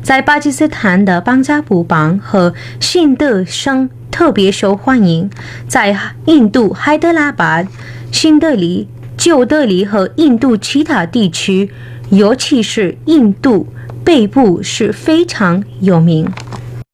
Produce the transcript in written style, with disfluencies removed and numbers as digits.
在巴基斯坦的邦加布邦和辛德省特别受欢迎，在印度海德拉巴、新德里、旧德里和印度其他地区，尤其是印度北部是非常有名。